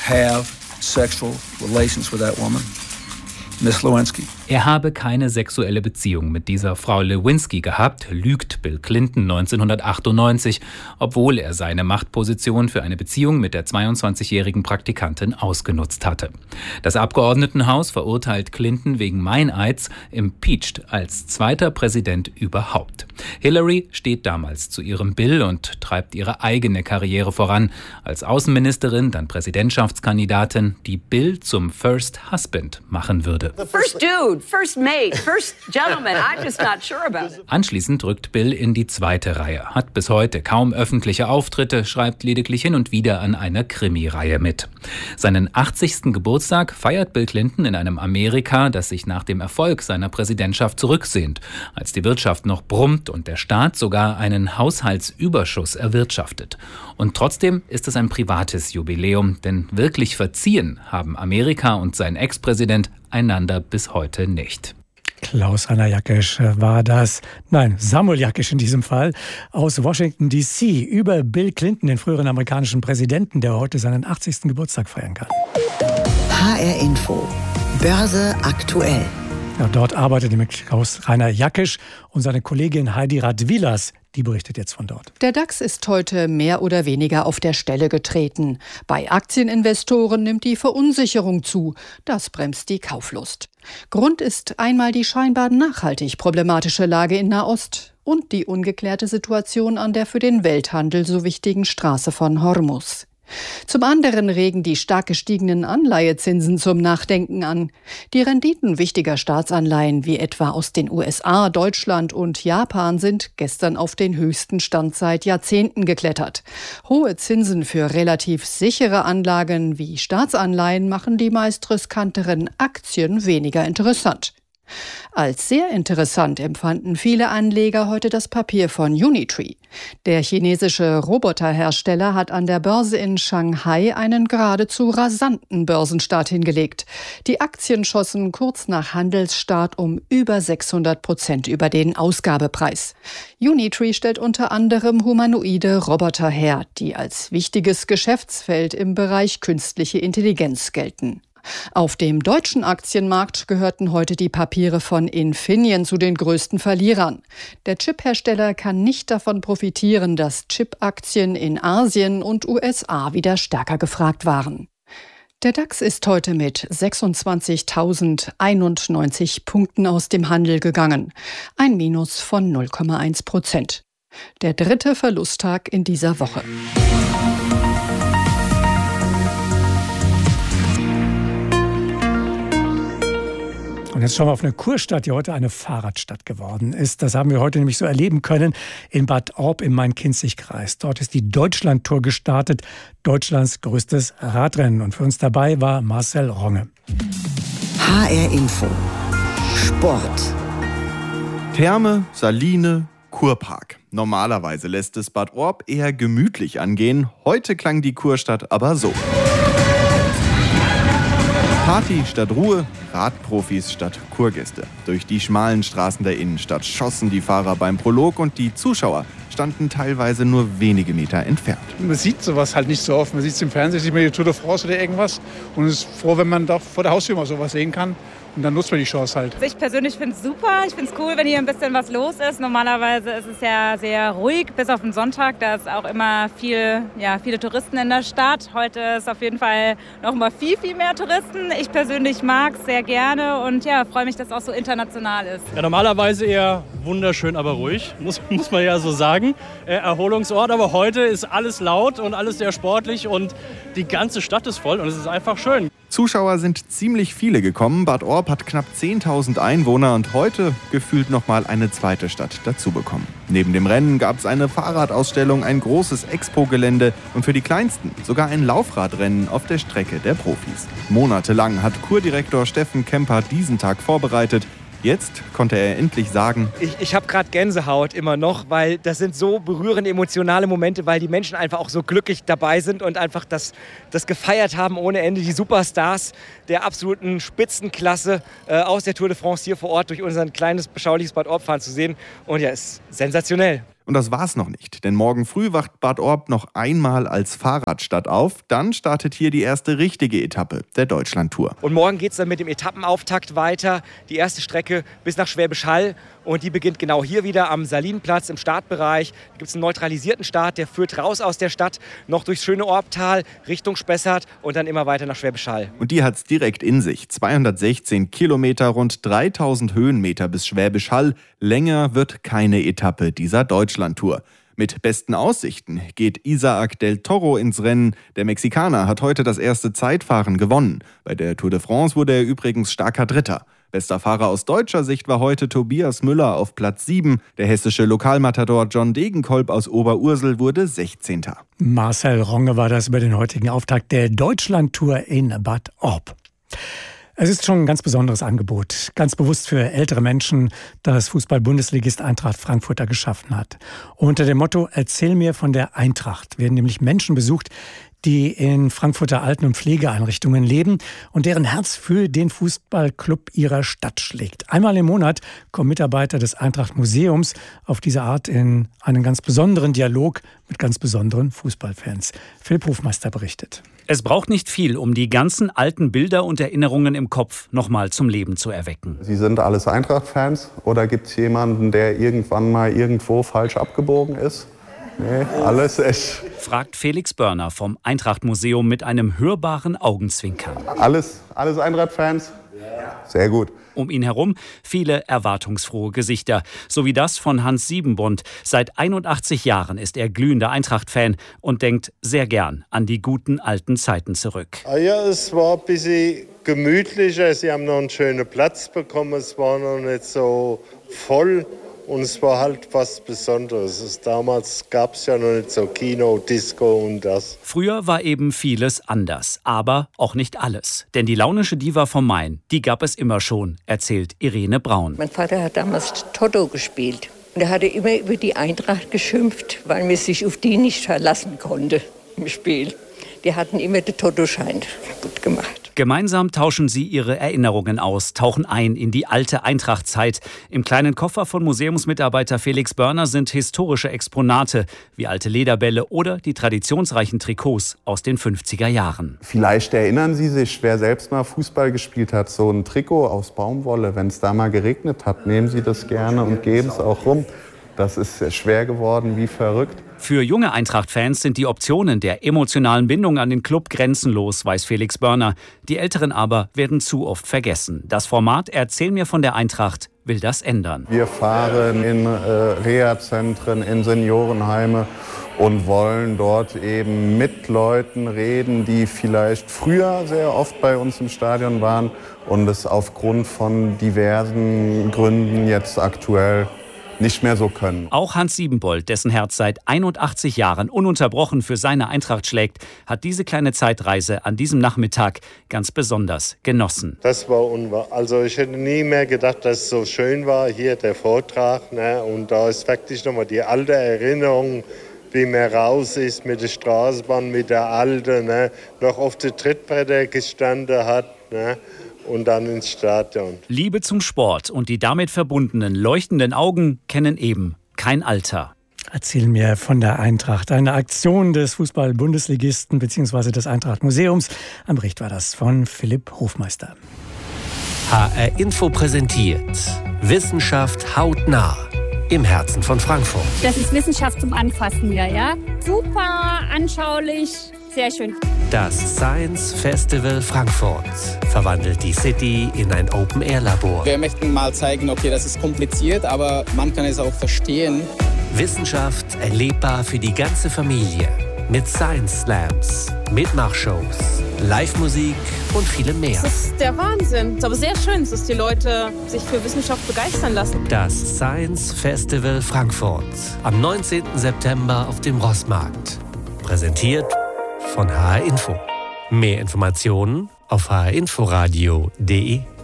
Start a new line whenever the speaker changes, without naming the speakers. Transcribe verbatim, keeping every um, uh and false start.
have sexual relations with that woman, Miss Lewinsky.
Er habe keine sexuelle Beziehung mit dieser Frau Lewinsky gehabt, lügt Bill Clinton neunzehnhundertachtundneunzig, obwohl er seine Machtposition für eine Beziehung mit der zweiundzwanzigjährigen Praktikantin ausgenutzt hatte. Das Abgeordnetenhaus verurteilt Clinton wegen Meineids, impeached als zweiter Präsident überhaupt. Hillary steht damals zu ihrem Bill und treibt ihre eigene Karriere voran. Als Außenministerin, dann Präsidentschaftskandidatin, die Bill zum First Husband machen würde.
The first dude, first mate, first gentleman. I'm just not sure about it.
Anschließend rückt Bill in die zweite Reihe, hat bis heute kaum öffentliche Auftritte, schreibt lediglich hin und wieder an einer Krimireihe mit. Seinen achtzigsten Geburtstag feiert Bill Clinton in einem Amerika, das sich nach dem Erfolg seiner Präsidentschaft zurücksehnt, als die Wirtschaft noch brummt und der Staat sogar einen Haushaltsüberschuss erwirtschaftet. Und trotzdem ist es ein privates Jubiläum, denn wirklich verziehen haben Amerika und sein Ex-Präsident einander bis heute nicht.
Klaus-Rainer Jackisch war das, nein, Samuel Jackisch in diesem Fall, aus Washington D C über Bill Clinton, den früheren amerikanischen Präsidenten, der heute seinen achtzigsten Geburtstag feiern kann.
H R Info, Börse aktuell.
Ja, dort arbeitet nämlich Klaus-Rainer Jackisch und seine Kollegin Heidi Radwilas, die berichtet jetzt von dort.
Der DAX ist heute mehr oder weniger auf der Stelle getreten. Bei Aktieninvestoren nimmt die Verunsicherung zu. Das bremst die Kauflust. Grund ist einmal die scheinbar nachhaltig problematische Lage in Nahost und die ungeklärte Situation an der für den Welthandel so wichtigen Straße von Hormuz. Zum anderen regen die stark gestiegenen Anleihezinsen zum Nachdenken an. Die Renditen wichtiger Staatsanleihen wie etwa aus den U S A, Deutschland und Japan sind gestern auf den höchsten Stand seit Jahrzehnten geklettert. Hohe Zinsen für relativ sichere Anlagen wie Staatsanleihen machen die meist riskanteren Aktien weniger interessant. Als sehr interessant empfanden viele Anleger heute das Papier von Unitree. Der chinesische Roboterhersteller hat an der Börse in Shanghai einen geradezu rasanten Börsenstart hingelegt. Die Aktien schossen kurz nach Handelsstart um über sechshundert Prozent über den Ausgabepreis. Unitree stellt unter anderem humanoide Roboter her, die als wichtiges Geschäftsfeld im Bereich künstliche Intelligenz gelten. Auf dem deutschen Aktienmarkt gehörten heute die Papiere von Infineon zu den größten Verlierern. Der Chiphersteller kann nicht davon profitieren, dass Chipaktien in Asien und U S A wieder stärker gefragt waren. Der DAX ist heute mit sechsundzwanzigtausendeinundneunzig Punkten aus dem Handel gegangen, ein Minus von null Komma eins Prozent. Der dritte Verlusttag in dieser Woche.
Und jetzt schauen wir auf eine Kurstadt, die heute eine Fahrradstadt geworden ist. Das haben wir heute nämlich so erleben können in Bad Orb im Main-Kinzig-Kreis. Dort ist die Deutschland-Tour gestartet, Deutschlands größtes Radrennen. Und für uns dabei war Marcel Ronge.
H R Info, Sport.
Therme, Saline, Kurpark. Normalerweise lässt es Bad Orb eher gemütlich angehen. Heute klang die Kurstadt aber so. Party statt Ruhe, Radprofis statt Kurgäste. Durch die schmalen Straßen der Innenstadt schossen die Fahrer beim Prolog und die Zuschauer standen teilweise nur wenige Meter entfernt.
Man sieht sowas halt nicht so oft. Man sieht es im Fernsehen, sieht man die Tour de France oder irgendwas und ist froh, wenn man doch vor der Haustür mal sowas sehen kann. Und dann nutzt man die Chance halt.
Ich persönlich finde es super. Ich finde es cool, wenn hier ein bisschen was los ist. Normalerweise ist es ja sehr ruhig, bis auf den Sonntag. Da ist auch immer viel, ja, viele Touristen in der Stadt. Heute ist auf jeden Fall noch mal viel, viel mehr Touristen. Ich persönlich mag es sehr gerne und ja, freue mich, dass es auch so international ist.
Ja, normalerweise eher wunderschön, aber ruhig, muss, muss man ja so sagen. Äh, Erholungsort, aber heute ist alles laut und alles sehr sportlich und die ganze Stadt ist voll und es ist einfach schön.
Zuschauer sind ziemlich viele gekommen. Bad Orb hat knapp zehntausend Einwohner und heute gefühlt nochmal eine zweite Stadt dazu bekommen. Neben dem Rennen gab es eine Fahrradausstellung, ein großes Expo-Gelände und für die Kleinsten sogar ein Laufradrennen auf der Strecke der Profis. Monatelang hat Kurdirektor Steffen Kemper diesen Tag vorbereitet. Jetzt konnte er endlich sagen:
Ich, ich habe gerade Gänsehaut immer noch, weil das sind so berührende, emotionale Momente, weil die Menschen einfach auch so glücklich dabei sind und einfach das, das gefeiert haben ohne Ende. Die Superstars der absoluten Spitzenklasse äh, aus der Tour de France hier vor Ort durch unser kleines, beschauliches Bad Orb fahren zu sehen. Und ja, ist sensationell.
Und das war's noch nicht, denn morgen früh wacht Bad Orb noch einmal als Fahrradstadt auf. Dann startet hier die erste richtige Etappe der Deutschlandtour.
Und morgen geht es dann mit dem Etappenauftakt weiter. Die erste Strecke bis nach Schwäbisch Hall. Und die beginnt genau hier wieder am Salinplatz im Startbereich. Da gibt es einen neutralisierten Start, der führt raus aus der Stadt, noch durchs schöne Orbtal, Richtung Spessart und dann immer weiter nach Schwäbisch Hall.
Und die hat's direkt in sich. zweihundertsechzehn Kilometer, rund dreitausend Höhenmeter bis Schwäbisch Hall. Länger wird keine Etappe dieser Deutschlandtour. Mit besten Aussichten geht Isaac del Toro ins Rennen. Der Mexikaner hat heute das erste Zeitfahren gewonnen. Bei der Tour de France wurde er übrigens starker Dritter. Bester Fahrer aus deutscher Sicht war heute Tobias Müller auf Platz sieben. Der hessische Lokalmatador John Degenkolb aus Oberursel wurde sechzehnter
Marcel Ronge war das über den heutigen Auftakt der Deutschlandtour in Bad Orb. Es ist schon ein ganz besonderes Angebot, ganz bewusst für ältere Menschen, das Fußball-Bundesligist Eintracht Frankfurt geschaffen hat. Unter dem Motto „Erzähl mir von der Eintracht" werden nämlich Menschen besucht, die in Frankfurter Alten- und Pflegeeinrichtungen leben und deren Herz für den Fußballclub ihrer Stadt schlägt. Einmal im Monat kommen Mitarbeiter des Eintracht-Museums auf diese Art in einen ganz besonderen Dialog mit ganz besonderen Fußballfans. Philipp Hofmeister berichtet.
Es braucht nicht viel, um die ganzen alten Bilder und Erinnerungen im Kopf nochmal zum Leben zu erwecken.
Sie sind alles Eintracht-Fans oder gibt es jemanden, der irgendwann mal irgendwo falsch abgebogen ist? Nee, alles echt.
Fragt Felix Börner vom Eintracht-Museum mit einem hörbaren Augenzwinkern.
Alles, alles Eintracht-Fans? Sehr gut.
Um ihn herum viele erwartungsfrohe Gesichter, so wie das von Hans Siebenbund. Seit einundachtzig Jahren ist er glühender Eintracht-Fan und denkt sehr gern an die guten alten Zeiten zurück.
Ah ja, es war ein bisschen gemütlicher. Sie haben noch einen schönen Platz bekommen. Es war noch nicht so voll. Und es war halt was Besonderes. Damals gab es ja noch nicht so Kino, Disco und das.
Früher war eben vieles anders, aber auch nicht alles. Denn die launische Diva vom Main, die gab es immer schon, erzählt Irene Braun.
Mein Vater hat damals Toto gespielt. Und er hatte immer über die Eintracht geschimpft, weil man sich auf die nicht verlassen konnte im Spiel. Die hatten immer den Toto-Schein gut gemacht.
Gemeinsam tauschen sie ihre Erinnerungen aus, tauchen ein in die alte Eintracht-Zeit. Im kleinen Koffer von Museumsmitarbeiter Felix Börner sind historische Exponate wie alte Lederbälle oder die traditionsreichen Trikots aus den fünfziger Jahren.
Vielleicht erinnern Sie sich, wer selbst mal Fußball gespielt hat, so ein Trikot aus Baumwolle. Wenn es da mal geregnet hat, nehmen Sie das gerne und geben es auch rum. Das ist schwer geworden, wie verrückt.
Für junge Eintracht-Fans sind die Optionen der emotionalen Bindung an den Club grenzenlos, weiß Felix Börner. Die Älteren aber werden zu oft vergessen. Das Format „Erzähl mir von der Eintracht" will das ändern.
Wir fahren in äh, Reha-Zentren, in Seniorenheime und wollen dort eben mit Leuten reden, die vielleicht früher sehr oft bei uns im Stadion waren und es aufgrund von diversen Gründen jetzt aktuell nicht mehr so können.
Auch Hans Siebenbold, dessen Herz seit einundachtzig Jahren ununterbrochen für seine Eintracht schlägt, hat diese kleine Zeitreise an diesem Nachmittag ganz besonders genossen.
Das war unwahr. Also ich hätte nie mehr gedacht, dass es so schön war, hier der Vortrag. Ne? Und da ist wirklich nochmal die alte Erinnerung, wie man raus ist mit der Straßenbahn, mit der Alten, ne? Noch auf den Trittbretter gestanden hat. Ne? Und dann ins Stadion.
Liebe zum Sport und die damit verbundenen leuchtenden Augen kennen eben kein Alter.
Erzähl mir von der Eintracht. Eine Aktion des Fußball-Bundesligisten bzw. des Eintracht-Museums. Am Bericht war das von Philipp Hofmeister.
H R Info präsentiert Wissenschaft hautnah im Herzen von Frankfurt.
Das ist Wissenschaft zum Anfassen hier, ja? Super anschaulich. Sehr schön.
Das Science Festival Frankfurt verwandelt die City in ein Open-Air-Labor.
Wir möchten mal zeigen, okay, das ist kompliziert, aber man kann es auch verstehen.
Wissenschaft erlebbar für die ganze Familie. Mit Science Slams, Mitmachshows, Live-Musik und vielem mehr.
Das ist der Wahnsinn. Es ist aber sehr schön, dass die Leute sich für Wissenschaft begeistern lassen.
Das Science Festival Frankfurt am neunzehnten September auf dem Rossmarkt. Präsentiert von H R Info. Mehr Informationen auf h r inforadio punkt d e.